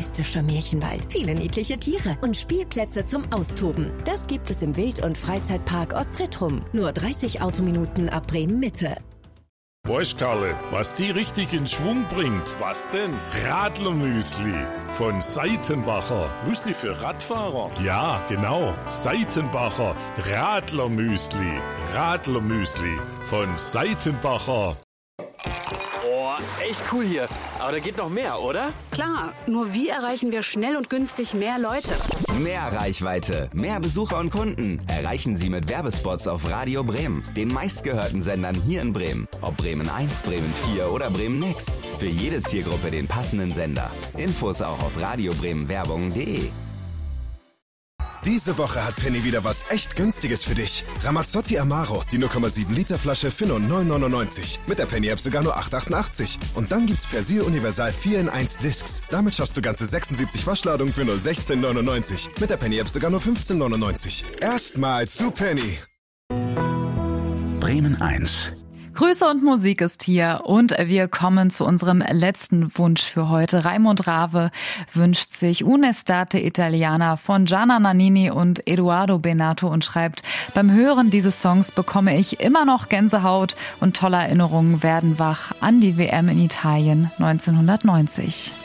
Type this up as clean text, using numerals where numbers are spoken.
mystischer Märchenwald, viele niedliche Tiere und Spielplätze zum Austoben. Das gibt es im Wild- und Freizeitpark Ostretrum. Nur 30 Autominuten ab Bremen-Mitte. Weißt Karle, was die richtig in Schwung bringt? Was denn? Radlermüsli von Seitenbacher. Müsli für Radfahrer? Ja, genau. Seitenbacher Radlermüsli. Radlermüsli von Seitenbacher. Oh, echt cool hier. Aber da geht noch mehr, oder? Klar, nur wie erreichen wir schnell und günstig mehr Leute? Mehr Reichweite, mehr Besucher und Kunden erreichen Sie mit Werbespots auf Radio Bremen, den meistgehörten Sendern hier in Bremen. Ob Bremen 1, Bremen 4 oder Bremen Next. Für jede Zielgruppe den passenden Sender. Infos auch auf radiobremenwerbung.de. Diese Woche hat Penny wieder was echt Günstiges für dich. Ramazzotti Amaro, die 0,7 Liter Flasche für nur 9,99. Mit der Penny-App sogar nur 8,88. Und dann gibt's Persil Universal 4 in 1 Discs. Damit schaffst du ganze 76 Waschladungen für nur 16,99. Mit der Penny-App sogar nur 15,99. Erstmal zu Penny. Bremen 1. Grüße und Musik ist hier und wir kommen zu unserem letzten Wunsch für heute. Raimund Rave wünscht sich Un'estate Italiana von Gianna Nannini und Edoardo Benato und schreibt: Beim Hören dieses Songs bekomme ich immer noch Gänsehaut und tolle Erinnerungen werden wach an die WM in Italien 1990.